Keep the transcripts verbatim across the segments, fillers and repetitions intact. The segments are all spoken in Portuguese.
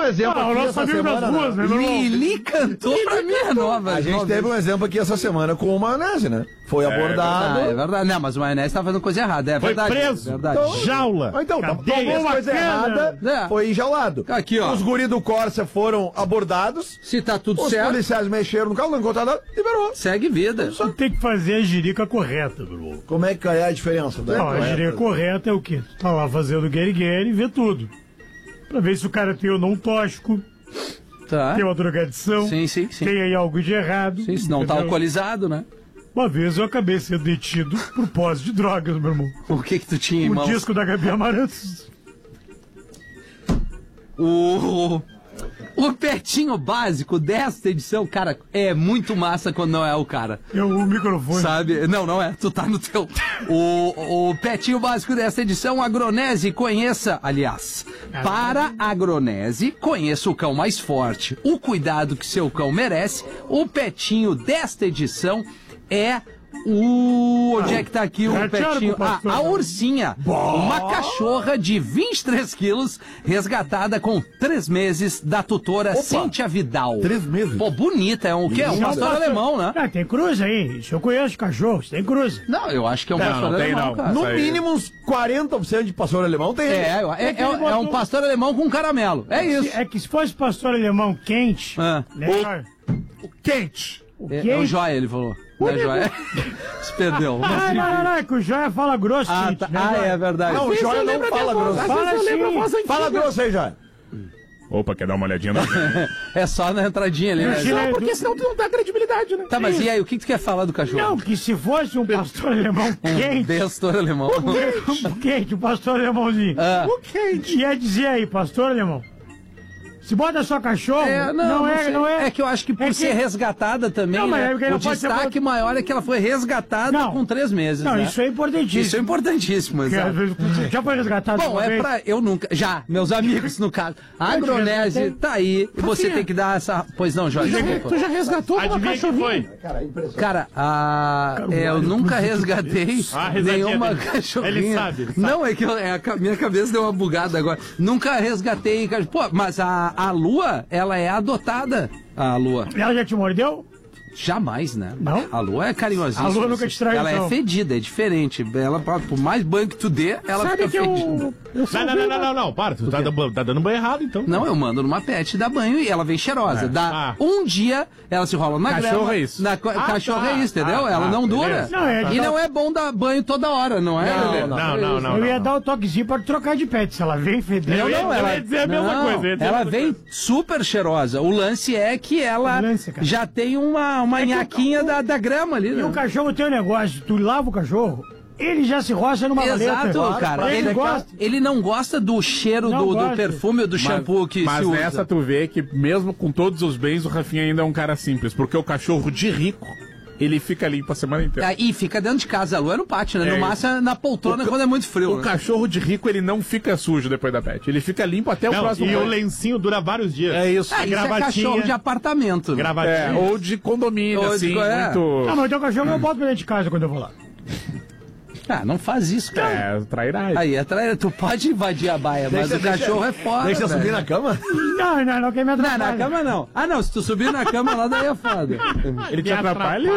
exemplo ah, aqui nosso essa amigo semana. das ruas, né, meu irmão? Lili cantou pra mim é nova. A gente nova. teve um exemplo aqui essa semana com o maionese, né? Foi abordado. Ah, é verdade. Não, mas o maionese tá fazendo coisa errada. É Foi verdade. preso. É verdade. Então, Jaula. Ah, Então, tá, Cadeia. talvez coisa Bacana. errada, É. foi enjaulado. Aqui, ó. Os guris do Corsa foram abordados. Se tá tudo Os certo, policiais mexeram no carro, não encontraram nada, liberou. segue vida. Só tem que fazer a jirica correta, meu irmão. Como é que é a diferença? Da Não, a gíria correta é o quê? Tá lá fazendo guerre-guerre e vê tudo. Pra ver se o cara tem ou não um tóxico, Tá. tem uma drogadição, Sim, sim, sim. tem aí algo de errado. Sim, se não tá entendeu? alcoolizado, né? Uma vez eu acabei sendo detido por posse de drogas, meu irmão. O que que tu tinha em O mãos? disco da Gabi Amarantos. O... O Petinho Básico desta edição, cara, é muito massa quando não é o cara. É o microfone. Sabe? Não, não é. Tu tá no teu. O, o Petinho Básico desta edição, Agronese, conheça, aliás, para Agronese, conheça o cão mais forte. O cuidado que seu cão merece. O Petinho desta edição é o... Onde é que tá aqui o Rateado Petinho? com o Ah, pastor. a ursinha. Uma cachorra de vinte e três quilos, resgatada com três meses da tutora Cíntia Vidal. Três meses? Pô, bonita. É um, o quê? É um pastor alemão, né? Ah, tem cruz aí. Isso eu conheço de cachorros, tem cruz. Não, eu acho que é um Não, pastor não tem, alemão, não. cara. No Isso aí. mínimo uns quarenta por cento de pastor alemão tem. É, é, é, é um pastor alemão com caramelo. É isso. É que se fosse pastor alemão quente, Ah. né? O quente. O É, quente... é o Joia, ele falou. Não é Joia? Se perdeu. Ah, não, não, não, é que o Joia fala grosso, Ah, quente, tá. né, ah Joia? é verdade. Não, o Joia não fala grosso. Fala assim. Fala grosso aí, Joia. Opa, quer dar uma olhadinha no... É só na entradinha ali, né? Não, Porque senão tu não dá credibilidade, né? Tá, mas e aí, o que que tu quer falar do cachorro? Não, que se fosse um pastor alemão Um quente, pastor alemão. um quente, um pastor alemãozinho. Ah. O quente. Ia dizer aí, pastor alemão, se bota só cachorro, É, não, não, não é, sei. não é... É que eu acho que por é ser resgatada também, Não, mas né? é porque O não pode ser- destaque maior é que ela foi resgatada Não. com três meses, Não, né? isso é importantíssimo. Isso é importantíssimo, Porque, exato. às vezes, já foi resgatado Bom, uma é vez? pra... Eu nunca... Já, meus amigos, no caso. A Agronese resgatei. tá aí e você tem que dar essa... Pois não, Jorge, desculpa. Tu já resgatou uma Adivinha quem cachorrinha? foi? Cara, a... Cara, o é, eu Mário nunca Cruz, resgatei Ah, a risadinha nenhuma dele. cachorrinha. Ele sabe, ele sabe. Não, é que eu- é, a ca- minha cabeça deu uma bugada agora. Nunca resgatei... cach- Pô, mas a, a Lua, ela é adotada. A Lua. Ela já te mordeu? Jamais, né? Não? A Lua é carinhosíssima. A Lua nunca te traiu, Ela então. é fedida, é diferente. Ela, por mais banho que tu dê, ela Sabe fica que fedida. eu... eu sou Não, não, não, bem- não, não, não, para, tu tá, dando- tá dando banho errado, então. Não, eu mando numa pet, dá banho e ela vem cheirosa. Dá Ah. um dia, ela se rola na Cachorro grama. é isso. Na, co- cachorro tá. é isso, entendeu? Ah, ela tá, não dura. beleza. Não, é e que- não é bom dar banho toda hora, não é? Não, Lelê? não. Não, não, não. Eu ia não. dar o toquezinho pra trocar de pet, se ela vem fedendo. Eu ia- Não, ela, ia dizer a mesma não, coisa, eu ia dizer a ela mesma vem coisa. super cheirosa. O lance é que ela O lance, cara. já tem uma, uma É que o- nhaquinha da, da grama ali, E né? o cachorro tem um negócio, tu lava o cachorro, ele já se roça numa Exato, maleta. cara. Ele, Ele, gosta. ele não gosta do cheiro Não do, do gosta. perfume ou do shampoo que Mas se usa. nessa tu vê que mesmo com todos os bens, o Rafinha ainda é um cara simples. Porque o cachorro de rico, ele fica limpo a semana inteira. Aí fica dentro de casa, a Lua é no pátio, né? É no isso. máximo na poltrona O ca- quando é muito frio. O né? cachorro de rico, ele não fica sujo depois da pet. Ele fica limpo até o Não, próximo e o banho. lencinho dura vários dias. É isso. Ah, isso é gravatinha. cachorro de apartamento. né? Gravatinha. É, ou de condomínio, Ou de- assim, é. muito... Ah, mas o teu cachorro eu boto pra dentro de casa quando eu vou lá. Ah, não faz isso, cara. É, trairagem. Aí, é tra- tu pode invadir a baia, mas o cachorro é foda. Deixa eu subir velho. na cama? Não, não, não, quem me Não, atrapalha. na cama não. Ah, não, se tu subir na cama lá, daí é foda. Ele te Me atrapalha?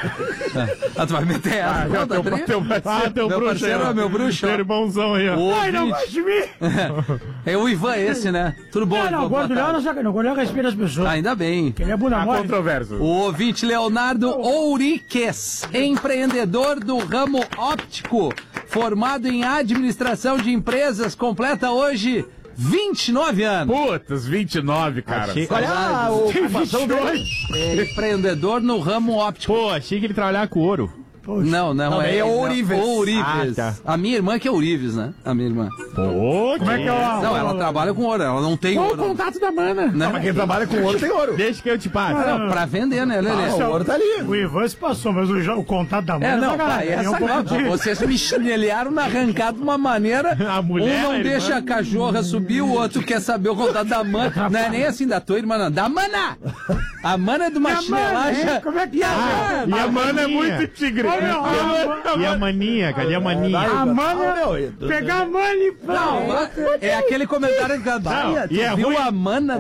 Ah, tu vai meter essa, Ah, não, tá teu, tri? teu parceiro. Ah, teu Meu bruxo parceiro aí, ó. é meu bruxo, ó. Teu irmãozão aí, ó. O Ai, não ouvinte. gosta de mim. É o Ivan esse, né? Tudo bom, Não, Ivan? não, o Boa gordo Léo tarde. não saca, não. O gordo Léo respeita as pessoas. Ainda bem. Ele é bunda Há mole. controvérsias. O ouvinte Leonardo Ouriques, empreendedor do ramo óptico, formado em administração de empresas, completa hoje vinte e nove anos. Putas, vinte e nove, cara. Achei- Olha a ocupação dele. É empreendedor no ramo óptico. Pô, achei que ele trabalhava com ouro. Não, não, Não, é, é Ourives. Ourives. Ah, tá. A minha irmã que é Ourives, né? A minha irmã. Pô, Como é que é o... Não, ela trabalha com ouro, ela não tem Qual o ouro. contato da mana? Não, Mas quem trabalha com ouro tem ouro. Deixa que eu te passo. não, pra vender, né, Lelê? Ah, o ouro tá ali. O Ivan se passou, mas o, jo- o contato da mãe É, não, sacanagem. pai, É um essa pouco não. de- Vocês me chinelharam na arrancada de uma maneira. A mulher, um não a irmã. deixa a cachorra subir, o outro quer saber o contato da mana. Não é nem assim da tua irmã, não. Da mana! A mana é de uma E a mana, chinelagem. hein? Como é que E a tá? mana? E a mana é muito tigre. Ô, meu, a- E a maninha, cadê a maninha? A mana... Ah, meu, Pegar a mana e... Não, é aquele comentário que a Não, tu e é viu ruim. a mana